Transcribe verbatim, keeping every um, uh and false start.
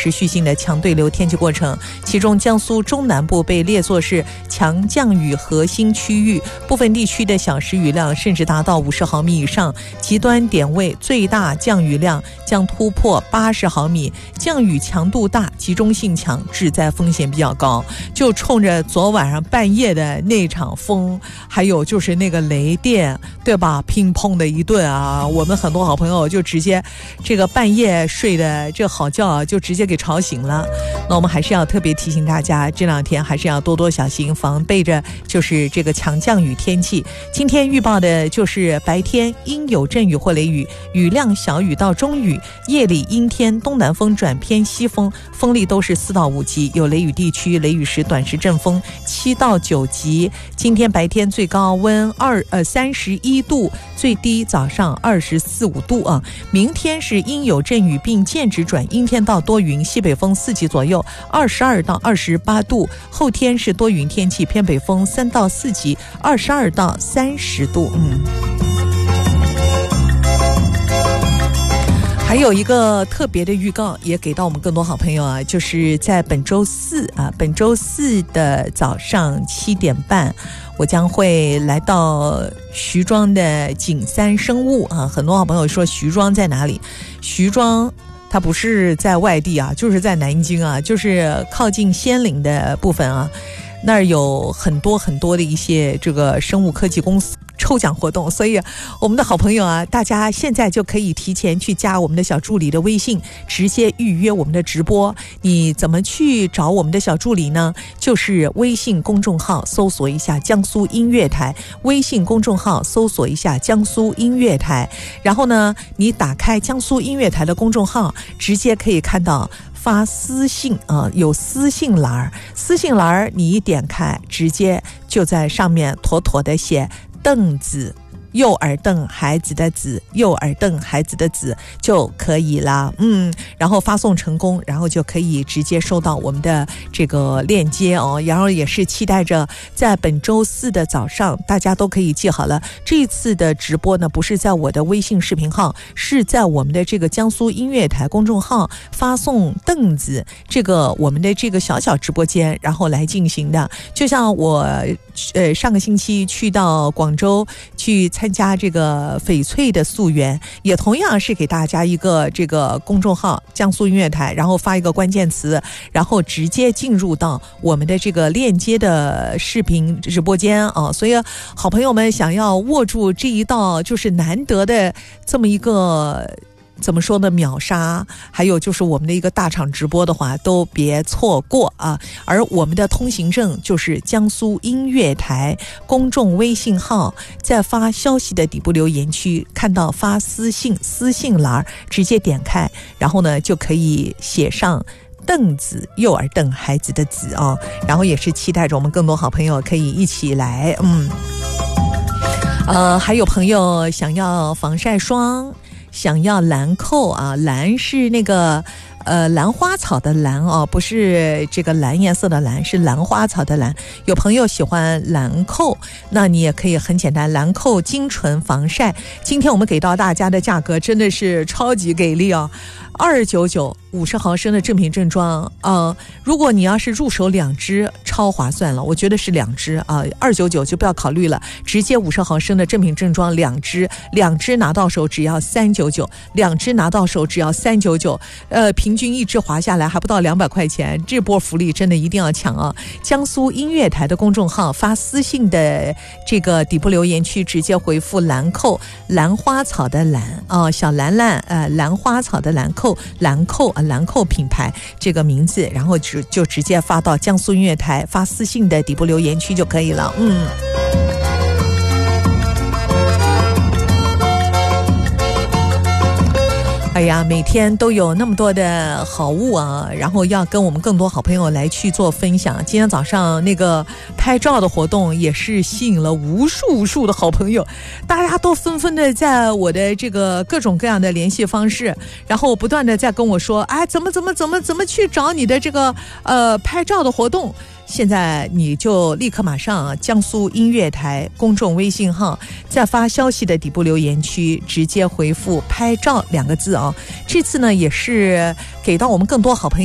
持续性的强对流天气过程，其中江苏中南部被列作是强降雨核心区域，部分地区的小时雨量甚至达到五十毫米以上，极端点位最大降雨量将突破八十毫米，降雨强度大，集中性强，致灾风险比较高。就冲着昨晚上半夜的那场风，还有就是那个雷电，对吧？乒乓的一顿啊，我们很多好朋友就直接这个半夜睡的这好觉啊，就直接给吵醒了。那我们还是要特别提醒大家，这两天还是要多多小心，防备着就是这个强降雨天气。今天预报的就是白天阴有阵雨或雷雨，雨量小雨到中雨，夜里阴天，东南风转偏西风，风力都是四到五级，有雷雨地区雷雨时短时阵风七到九级。今天白天最高温二呃三十一度，最低早上二十四五度啊。明天是阴有阵雨并间质转阴天到多云，西北风四级左右，二十二到二十八度。后天是多云天气，偏北风三到四级，二十二到三十度。嗯。还有一个特别的预告也给到我们更多好朋友啊，就是在本周四啊，本周四的早上七点半，我将会来到徐庄的景三生物啊。很多好朋友说徐庄在哪里？徐庄它不是在外地啊，就是在南京啊，就是靠近仙林的部分啊，那儿有很多很多的一些这个生物科技公司抽奖活动，所以我们的好朋友啊，大家现在就可以提前去加我们的小助理的微信，直接预约我们的直播。你怎么去找我们的小助理呢？就是微信公众号搜索一下江苏音乐台，微信公众号搜索一下江苏音乐台，然后呢，你打开江苏音乐台的公众号，直接可以看到发私信啊、呃，有私信栏，私信栏你一点开，直接就在上面妥妥的写凳子，右耳凳孩子的子，右耳凳孩子的子就可以了。嗯，然后发送成功，然后就可以直接收到我们的这个链接哦。然后也是期待着在本周四的早上，大家都可以记好了，这次的直播呢，不是在我的微信视频号，是在我们的这个江苏音乐台公众号发送凳子这个我们的这个小小直播间，然后来进行的。就像我呃上个星期去到广州去参加这个翡翠的溯源，也同样是给大家一个这个公众号江苏音乐台，然后发一个关键词，然后直接进入到我们的这个链接的视频直播间啊。所以好朋友们想要握住这一道就是难得的这么一个怎么说呢，秒杀，还有就是我们的一个大场直播的话，都别错过啊！而我们的通行证就是江苏音乐台公众微信号，在发消息的底部留言区看到发私信，私信栏直接点开，然后呢就可以写上凳子，右耳凳孩子的子啊，然后也是期待着我们更多好朋友可以一起来，嗯，呃，还有朋友想要防晒霜。想要兰蔻啊，兰是那个呃兰花草的兰哦，不是这个蓝颜色的蓝，是兰花草的兰。有朋友喜欢兰蔻，那你也可以很简单，兰蔻精纯防晒。今天我们给到大家的价格真的是超级给力啊，二九九五十毫升的正品正装，呃，如果你要是入手两支，超划算了，我觉得是两支啊，二九九就不要考虑了，直接五十毫升的正品正装两支，两支拿到手只要三九九，两支拿到手只要三九九，呃，平均一支划下来还不到两百块钱，这波福利真的一定要抢啊！江苏音乐台的公众号发私信的这个底部留言区，直接回复兰蔻，兰花草的兰啊、呃，小兰兰，呃，兰花草的兰蔻，兰蔻啊。兰蔻品牌这个名字，然后就就直接发到江苏音乐台发私信的底部留言区就可以了。嗯。哎呀，每天都有那么多的好物啊，然后要跟我们更多好朋友来去做分享。今天早上那个拍照的活动也是吸引了无数无数的好朋友，大家都纷纷的在我的这个各种各样的联系方式，然后不断的在跟我说，哎，怎么怎么怎么怎么去找你的这个呃拍照的活动。现在你就立刻马上、啊、江苏音乐台公众微信号，在发消息的底部留言区直接回复拍照两个字啊。这次呢也是给到我们更多好朋友